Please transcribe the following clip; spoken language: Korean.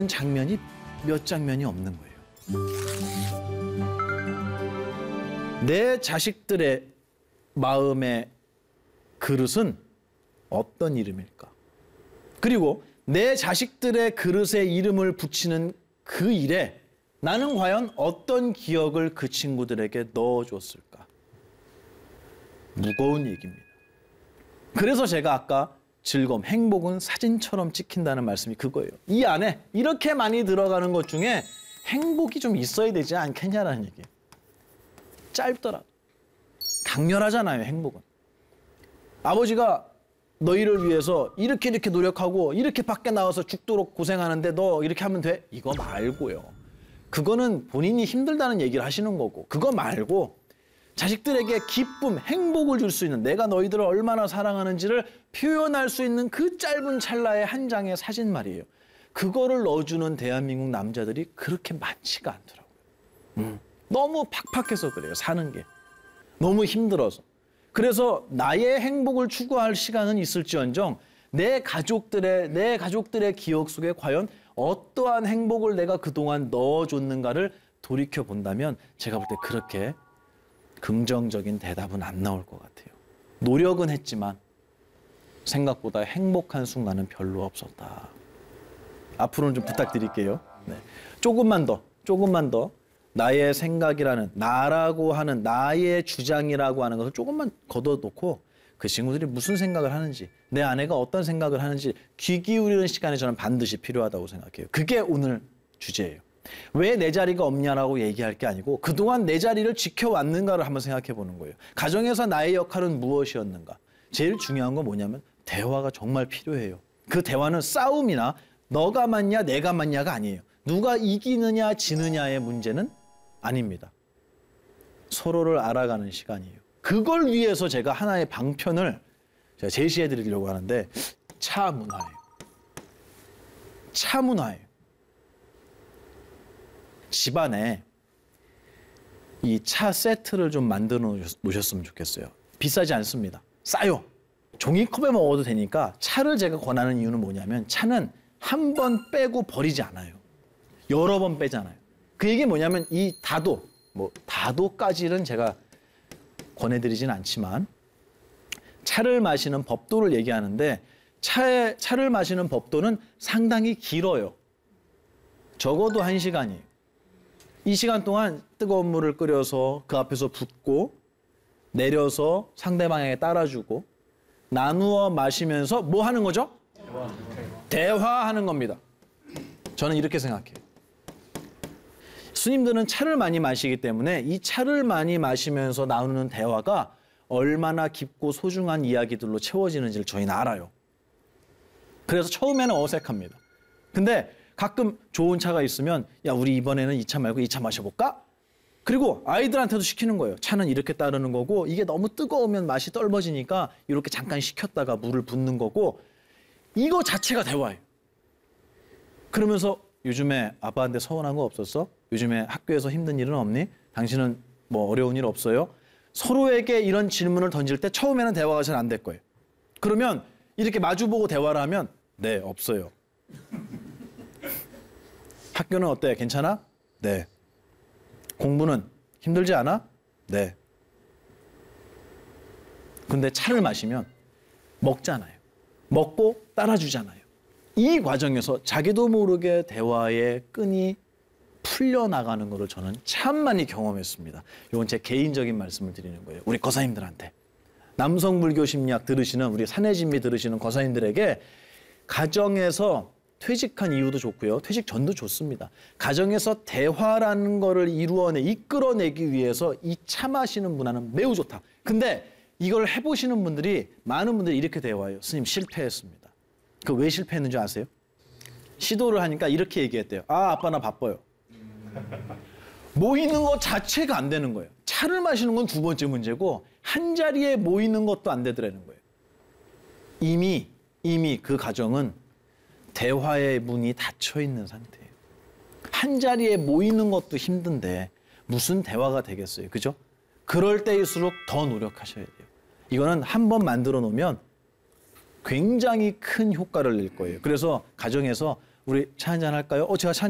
장면이 몇 장면이 없는 거예요. 내 자식들의 마음의 그릇은 어떤 이름일까? 그리고 내 자식들의 그릇에 이름을 붙이는 그 일에 나는 과연 어떤 기억을 그 친구들에게 넣어줬을까? 무거운 얘기입니다. 그래서 제가 아까 즐거움, 행복은 사진처럼 찍힌다는 말씀이 그거예요. 이 안에 이렇게 많이 들어가는 것 중에 행복이 좀 있어야 되지 않겠냐라는 얘기예요. 짧더라도. 강렬하잖아요, 행복은. 아버지가 너희를 위해서 이렇게 노력하고 이렇게 밖에 나와서 죽도록 고생하는데 너 이렇게 하면 돼? 이거 말고요. 그거는 본인이 힘들다는 얘기를 하시는 거고, 그거 말고 자식들에게 기쁨, 행복을 줄 수 있는, 내가 너희들을 얼마나 사랑하는지를 표현할 수 있는 그 짧은 찰나의 한 장의 사진 말이에요. 그거를 넣어주는 대한민국 남자들이 그렇게 많지가 않더라고요. 너무 팍팍해서 그래요, 사는 게. 너무 힘들어서. 그래서 나의 행복을 추구할 시간은 있을지언정 내 가족들의 기억 속에 과연 어떠한 행복을 내가 그동안 넣어줬는가를 돌이켜본다면 제가 볼 때 그렇게 긍정적인 대답은 안 나올 것 같아요. 노력은 했지만 생각보다 행복한 순간은 별로 없었다. 앞으로는 좀 부탁드릴게요. 네. 조금만 더 나의 생각이라는, 나라고 하는, 나의 주장이라고 하는 것을 조금만 걷어놓고 그 친구들이 무슨 생각을 하는지, 내 아내가 어떤 생각을 하는지 귀 기울이는 시간이 저는 반드시 필요하다고 생각해요. 그게 오늘 주제예요. 왜 내 자리가 없냐라고 얘기할 게 아니고 그동안 내 자리를 지켜왔는가를 한번 생각해 보는 거예요. 가정에서 나의 역할은 무엇이었는가. 제일 중요한 건 뭐냐면 대화가 정말 필요해요. 그 대화는 싸움이나 너가 맞냐 내가 맞냐가 아니에요. 누가 이기느냐 지느냐의 문제는 아닙니다. 서로를 알아가는 시간이에요. 그걸 위해서 제가 하나의 방편을 제가 제시해 드리려고 하는데 차 문화예요. 차 문화예요. 집안에 이 차 세트를 좀 만들어 놓으셨으면 좋겠어요. 비싸지 않습니다. 싸요. 종이컵에 먹어도 되니까 차를 제가 권하는 이유는 뭐냐면 차는 한 번 빼고 버리지 않아요. 여러 번 빼잖아요. 그 얘기 뭐냐면 이 다도까지는 제가 권해드리진 않지만 차를 마시는 법도를 얘기하는데 차를 마시는 법도는 상당히 길어요. 적어도 1시간이에요. 이 시간 동안 뜨거운 물을 끓여서 그 앞에서 붓고 내려서 상대방에게 따라주고 나누어 마시면서 뭐 하는 거죠? 대화하는 겁니다. 저는 이렇게 생각해요. 스님들은 차를 많이 마시기 때문에 이 차를 많이 마시면서 나누는 대화가 얼마나 깊고 소중한 이야기들로 채워지는지를 저희는 알아요. 그래서 처음에는 어색합니다. 근데 가끔 좋은 차가 있으면 야 우리 이번에는 이 차 말고 이 차 마셔볼까? 그리고 아이들한테도 시키는 거예요. 차는 이렇게 따르는 거고 이게 너무 뜨거우면 맛이 떨어지니까 이렇게 잠깐 식혔다가 물을 붓는 거고 이거 자체가 대화예요. 그러면서 요즘에 아빠한테 서운한 거 없었어? 요즘에 학교에서 힘든 일은 없니? 당신은 뭐 어려운 일 없어요? 서로에게 이런 질문을 던질 때 처음에는 대화가 잘 안 될 거예요. 그러면 이렇게 마주보고 대화를 하면 네, 없어요. 학교는 어때? 괜찮아? 네. 공부는 힘들지 않아? 네. 근데 차를 마시면 먹잖아요. 먹고 따라주잖아요. 이 과정에서 자기도 모르게 대화의 끈이 풀려나가는 것을 저는 참 많이 경험했습니다. 이건 제 개인적인 말씀을 드리는 거예요. 우리 거사님들한테. 남성불교 심리학 들으시는 우리 사내진미 들으시는 거사님들에게 가정에서 퇴직한 이후도 좋고요. 퇴직 전도 좋습니다. 가정에서 대화라는 거를 이끌어내기 위해서 이 차 마시는 문화는 매우 좋다. 근데 이걸 해보시는 분들이 많은 분들이 이렇게 대화해요. 스님 실패했습니다. 그 왜 실패했는지 아세요? 시도를 하니까 이렇게 얘기했대요. 아, 아빠 나 바빠요. 모이는 것 자체가 안 되는 거예요. 차를 마시는 건 두 번째 문제고 한 자리에 모이는 것도 안 되더라는 거예요. 이미 그 가정은 대화의 문이 닫혀 있는 상태예요. 한 자리에 모이는 것도 힘든데 무슨 대화가 되겠어요. 그죠? 그럴 때일수록 더 노력하셔야 돼요. 이거는 한 번 만들어 놓으면 굉장히 큰 효과를 낼 거예요. 그래서 가정에서 우리 차 한잔 할까요? 제가 차